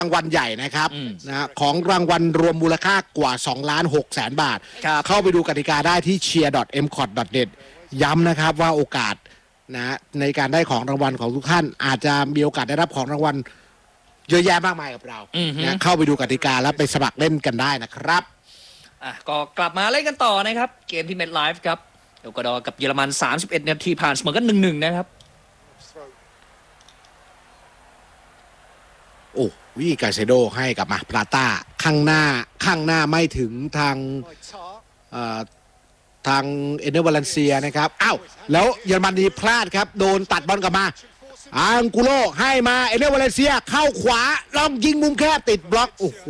รางวัลใหญ่นะครับนะของรางวัลรวมมูลค่ากว่า2,600,000 บาทเข้าไปดูกติกาได้ที่ cheer.mcot.net ย้ำนะครับว่าโอกาสนะในการได้ของรางวัลของทุกท่านอาจจะมีโอกาสได้รับของรางวัลเยอะแยะมากมายกับเรานะเข้าไปดูกติกาแล้วไปสมัครเล่นกันได้นะครับก็กลับมาเล่นกันต่อนะครับเกมที่เมดไลฟ์ครับเอลกวาดอร์กับเยอรมัน31 นาทีผ่านเสมอกัน 1-1 นะครับโอ้วิกาเซโดให้กับมาพลาต้าข้างหน้าไม่ถึงทางเอเนอร์วาเลนเซียนะครับอ้าวแล้วเยอรมนีพลาดครับโดนตัดบอลกลับมาอังกุโลให้มาเอเนอร์วาเลนเซียเข้าขวาล่องยิงมุมแคบติดบล็อกโอ้โห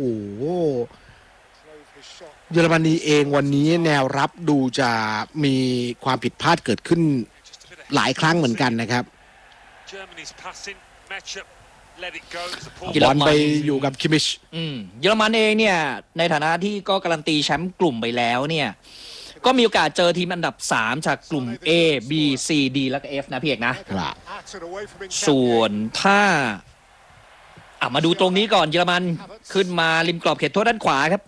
เยอรมนีเองวันนี้แนวรับดูจะมีความผิดพลาดเกิดขึ้นหลายครั้งเหมือนกันนะครับบอลไปอยู่กับคิมิชเยอรมันเองเนี่ยในฐานะที่ก็การันตีแชมป์กลุ่มไปแล้วเนี่ยก็มีโอกาสเจอทีมอันดับ3จากกลุ่ม A B C D แล้วก็ F นะพี่เอกนะส่วนถ้ามาดูตรงนี้ก่อนเยอรมันขึ้นมาริมกรอบเขตโทษด้านขวาครับ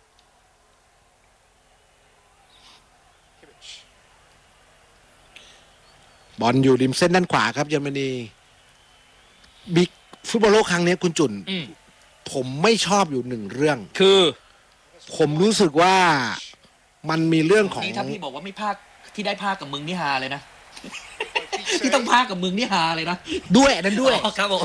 บอลอยู่ริมเส้นด้านขวาครับเยอรมนีบิ๊กฟุตบอลโลกครั้งนี้คุณจุนผมไม่ชอบอยู่หนึ่งเรื่องคือผมรู้สึกว่ามันมีเรื่องของนี่ถ้าพี่บอกว่าไม่ภาคที่ได้ภาคกับมึงนี่ฮาเลยนะที่ต้องภาคกับมึงนี่ฮาเลยนะด้วยนั่นด้วยครับผม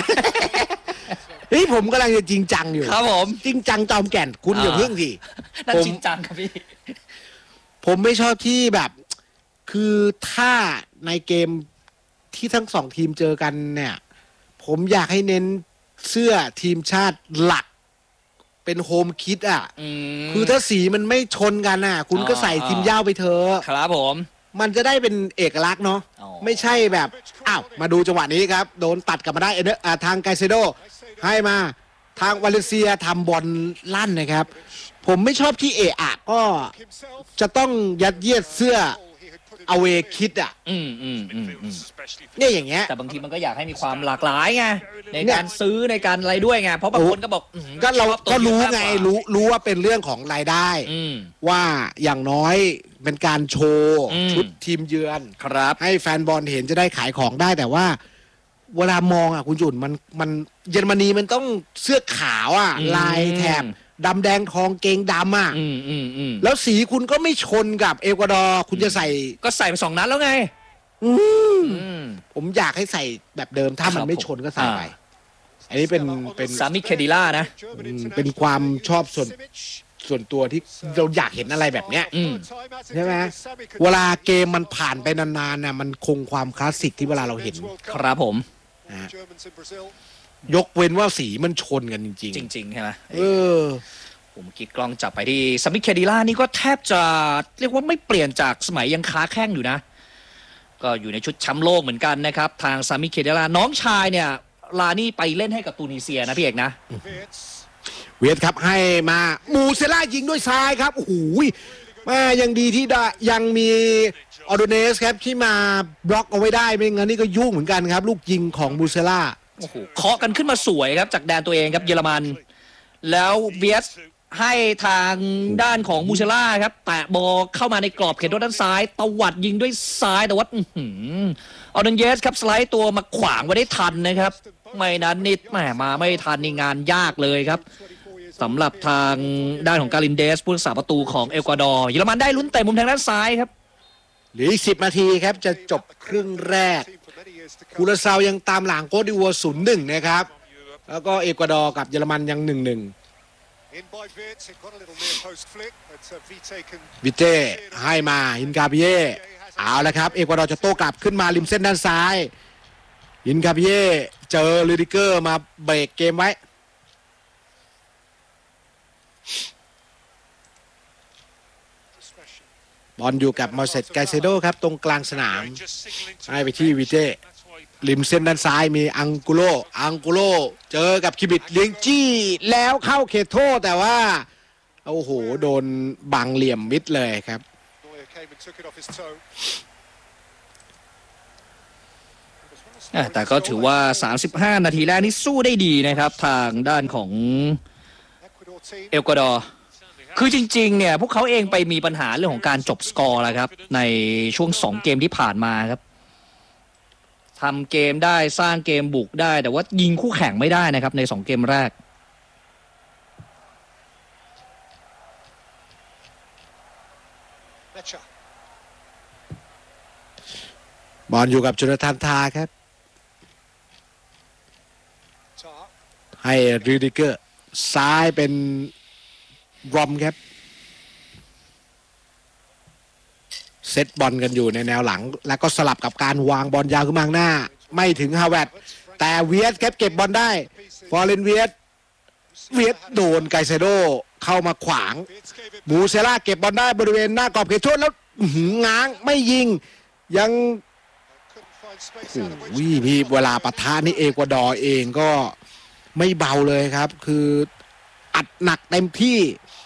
นี่ผมกำลังจะจริงจังอยู่ครับผมจริงจังจอมแก่นคุณอย่าเพิ่งสินั่นจริงจังครับพี่ผมไม่ชอบที่แบบคือถ้าในเกมที่ทั้งสองทีมเจอกันเนี่ยผมอยากให้เน้นเสื้อทีมชาติหลักเป็นโฮมคิดคือถ้าสีมันไม่ชนกันคุณก็ใส่ทีมย่าวไปเถอะครับผมมันจะได้เป็นเอกลักษณ์เนาะไม่ใช่แบบมาดูจังหวะนี้ครับโดนตัดกลับมาได้ทางไกเซโดให้มาทางวาเลนเซียทำบอลลั่นนะครับผมไม่ชอบที่ก็จะต้องยัดเยียดเสื้อเอาเวคิดเนี่ยอย่างเงี้ยแต่บางทีมันก็อยากให้มีความหลากหลายไงในการซื้อในการอะไรด้วยไงเพราะบางคนก็บอกก็เราก็รู้ไงรู้ว่าเป็นเรื่องของรายได้ว่าอย่างน้อยเป็นการโชว์ชุดทีมเยือนครับให้แฟนบอลเห็นจะได้ขายของได้แต่ว่าเวลามองคุณจุนมันเยอรมนีมันต้องเสื้อขาวลายแถบดำแดงทองเกงดำแล้วสีคุณก็ไม่ชนกับเอกวาดอร์คุณจะใส่ก็ใส่ไป2 นัดแล้วไงผมอยากให้ใส่แบบเดิมถ้ามันไม่ชนก็ใส่ไปอันนี้เป็นซามิเคดิล่านะเป็นความชอบส่วนตัวที่เราอยากเห็นอะไรแบบเนี้ยใช่ไหมเวลาเกมมันผ่านไปนานๆน่ะมันคงความคลาสสิกที่เวลาเราเห็นครับผมยกเว้นว่าสีมันชนกันจริงๆจริงๆใช่ไหมผมคิดกล้องจับไปที่ซามิเคดิล่านี่ก็แทบจะเรียกว่าไม่เปลี่ยนจากสมัยยังค้าแข้งอยู่นะก็อยู่ในชุดแชมป์โลกเหมือนกันนะครับทางซามิเคดิล่าน้องชายเนี่ยลานี่ไปเล่นให้กับตูนิเซียนะพี่เอกนะเวียดครับให้มามูเซล่ายิงด้วยซ้ายครับโอ้โหยังดีที่ยังมีออโดเนสครับที่มาบล็อกเอาไว้ได้ไม่งั้นนี่ก็ยุ่งเหมือนกันครับลูกยิงของมูเซล่าโอ้โหเคาะกันขึ้นมาสวยครับจากแดนตัวเองครับเยอรมันแล้วเวียดให้ทางด้านของมูเซล่าครับแตะบอลเข้ามาในกรอบเขตโทษด้านซ้ายตวัดยิงด้วยซ้ายแต่ว่าออเดนเยสครับสไลด์ตัวมาขวางไว้ได้ทันนะครับไม่นั้นนิดมาไม่ทันนี่งานยากเลยครับสำหรับทางด้านของการินเดสผู้รักษาประตูของเอกวาดอร์เยอรมันได้ลุ้นเตะมุมทางด้านซ้ายครับเหลืออีก10 นาทีครับจะจบครึ่งแรกคูราซาวยังตามหลังโคดิวัว0-1นะครับแล้วก็เอกวาดอร์กับเยอรมันยัง1-1วิเต้ให้มาฮินกาเบียเอาละครับเอกวาดอร์จะโต้กลับขึ้นมาริมเส้นด้านซ้ายฮินกาเบียเจอลูดิเกอร์มาเบรกเกมไว้บอลอยู่กับมอเสสไกเซโดครับตรงกลางสนามให้ไปที่วิเต้ริมเส้นด้านซ้ายมีอังกุโลเจอกับคิบิดเลี้ยงจี้แล้วเข้าเขตโทษแต่ว่าโอ้โหโดนบังเหลี่ยมมิดเลยครับแต่ก็ถือว่า 35 นาทีแรกนี่สู้ได้ดีนะครับทางด้านของเอกวาดอร์คือจริงๆเนี่ยพวกเขาเองไปมีปัญหาเรื่องของการจบสกอร์แล้วครับในช่วง2เกมที่ผ่านมาครับทำเกมได้สร้างเกมบุกได้แต่ว่ายิงคู่แข่งไม่ได้นะครับใน2เกมแรกบอลอยู่กับโจนาธานทาครับให้รูดิเกอร์ซ้ายเป็นรอมครับเซตบอลกันอยู่ในแนวหลังแล้วก็สลับกับการวางบอลยาวขึ้นมาข้างหน้าไม่ถึงฮาวเวิร์ดแต่เวียสครับเก็บบอลได้ฟอร์เรนเวียสโดนไกเซโดเข้ามาขวางมูเซล่าเก็บบอลได้บริเวณหน้ากรอบเขตโทษแล้วง้างไม่ยิงยังพี่เวลาปะทะนี่เอกวาดอร์เองก็ไม่เบาเลยครับคืออัดหนักเต็มที่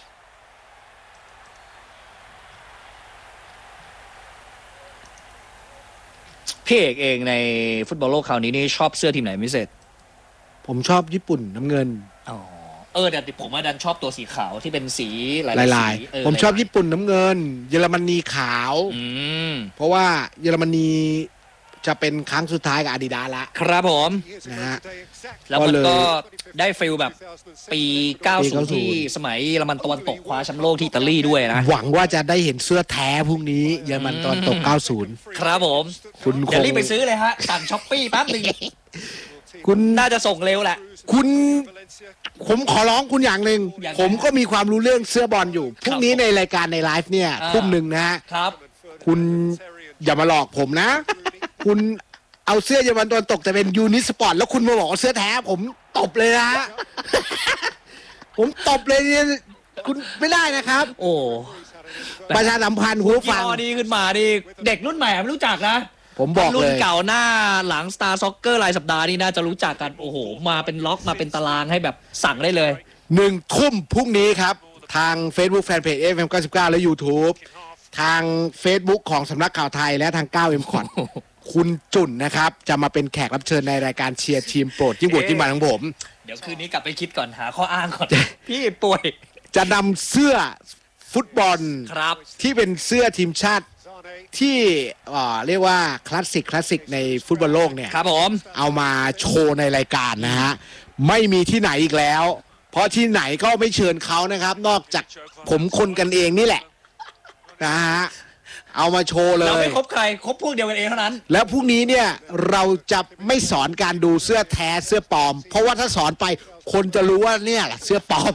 พี่เอกเองในฟุตบอลโลกคราวนี้นี่ชอบเสื้อทีมไหนพิเศษผมชอบญี่ปุ่นน้ำเงินแต่ผมดันชอบตัวสีขาวที่เป็นสีลายๆผมชอบญี่ปุ่นน้ำเงินเยอรมนีขาวเพราะว่าเยอรมนีจะเป็นครั้งสุดท้ายกับอาดิดาสละครับผมนะฮะแล้วมันก็ได้ฟิลแบบปี 90 ที่สมัยเยอรมันตะวันตกคว้าแชมป์โลกที่อิตาลีด้วยนะหวังว่าจะได้เห็นเสื้อแท้พรุ่งนี้เยอรมันตะวันตก 90 ครับผมคุณอย่ารีบไปซื้อเลยฮะสั่งช้อปปี้แป๊บนึงคุณน่าจะส่งเร็วแหละผมขอร้องคุณอย่างหนึ่งผมก็มีความรู้เรื่องเสื้อบอลอยู่พรุ่งนี้ในรายการในไลฟ์เนี่ยทุ่มหนึ่งนะฮะคุณอย่ามาหลอกผมนะคุณเอาเสื้อเยอรมันตะวันตกแต่เป็นยูนิสปอร์ตแล้วคุณมาบอกว่าเสื้อแท้ผมตบเลยนะผมตบเลยคุณไม่ได้นะครับโอ้ประชาสัมพันธ์คุณฟังดีขึ้นมาดิเด็กรุ่นใหม่ไม่รู้จักนะผมบอกเลยรุ่นเก่าหน้าหลัง Star Soccer รายสัปดาห์นี่น่าจะรู้จักกันโอ้โหมาเป็นล็อกมาเป็นตารางให้แบบสั่งได้เลย 1 ทุ่มพรุ่งนี้ครับทาง Facebook Fanpage FM 99และ YouTube ทาง Facebook ของสำนักข่าวไทยและทาง9 M คอร์ดคุณจุ่นนะครับจะมาเป็นแขกรับเชิญในรายการเชียร์ทีมโปรดที่บวชที่มาของผมเดี๋ยวคืนนี้กลับไปคิดก่อนหาข้ออ้างก่อนพี่ป่วยจะนำเสื้อฟุตบอลที่เป็นเสื้อทีมชาติที่เรียกว่าคลาสสิกในฟุตบอลโลกเนี่ยครับผมเอามาโชว์ในรายการนะฮะไม่มีที่ไหนอีกแล้วเพราะที่ไหนก็ไม่เชิญเขานะครับนอกจากผมคนกันเองนี่แหละนะฮะเอามาโชว์เลยเราไม่คบใครคบพวกเดียวกันเองเท่านั้นแล้วพรุ่งนี้เนี่ยเราจะไม่สอนการดูเสื้อแท้เสื้อปลอมเพราะว่าถ้าสอนไปคนจะรู้ว่าเนี่ยแหละเสื้อปลอม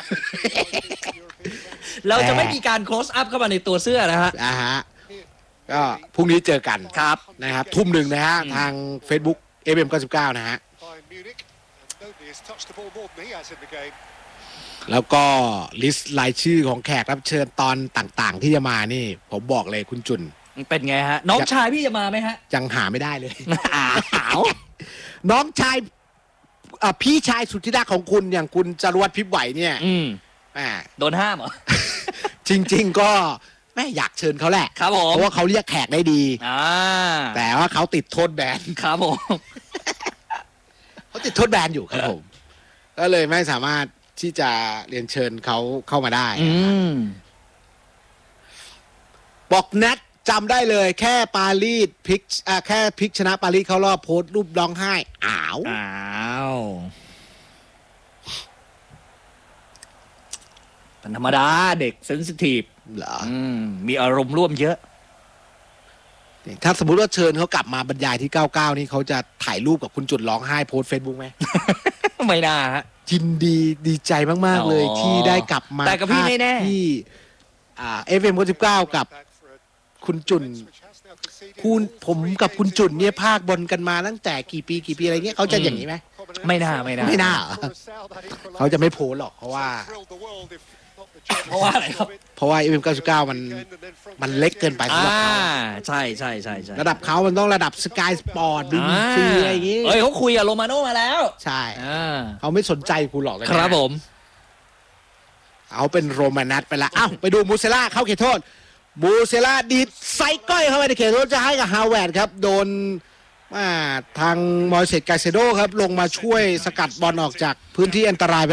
เราจะไม่มีการ close up เข้ามาในตัวเสื้อนะฮะก็พรุ่งนี้เจอกันครับนะครับทุ่มหนึ่งนะฮะทาง Facebook FM 99นะฮะแล้วก็ลิสต์รายชื่อของแขกรับเชิญตอนต่างๆที่จะมานี่ผมบอกเลยคุณจุนเป็นไงฮะน้องชายพี่จะมาไหมฮะยังหาไม่ได้เลยน้องชายพี่ชายสุดที่รักของคุณอย่างคุณจรวดพิบไหวเนี่ยโดนห้ามเหรอจริงๆก็แม่อยากเชิญเขาแหละครับผมเพราะว่าเขาเรียกแขกได้ดีแต่ว่าเขาติดโทษแบนครับผมเขาติดโทษแบนอยู่ครับผมก็เลยไม่สามารถที่จะเรียนเชิญเขาเข้ามาได้บอกนัดจำได้เลยแค่ปารีสพลิกแค่พลิกชนะปารีสเขารอบโพสต์รูปร้องไห้อ้าวเป็นธรรมดาเด็กเซนซิทีฟเหรอมีอารมณ์ร่วมเยอะถ้าสมมติว่าเชิญเขากลับมาบรรยายที่99นี่เขาจะถ่ายรูปกับคุณจุดร้องไห้โพสต์ Facebook ไหมไม่น่าฮะยินดีใจมากๆเลยที่ได้กลับมาแต่กับพี่แน่ๆที่FM 99กับคุณจุนผมกับคุณจุนเนี่ยภาคบอลกันมาตั้งแต่กี่ปีอะไรเงี้ยเขาจะอย่างนี้ไหมไม่น่าเขาจะไม่โพสหรอกเพราะว่าอะไรครับเพราะว่า FM99 มันเล็กเกินไปสำหรับเขาใช่ระดับเขามันต้องระดับสกายสปอร์ตดูซีอะไรอย่างงี้เขาคุยกับโรมาโน่มาแล้วใช่เขาไม่สนใจคุณหรอกเลยครับผมเอาเป็นโรมานัสไปละไปดูมูเซล่าเข้าเขตโทษมูเซล่าดีดไซก้อยเข้าไปในเขตโทษจะให้กับฮาวเวิร์ดครับโดนทางมอยเซส ไกเซโดครับลงมาช่วยสกัดบอลออกจากพื้นที่อันตรายไป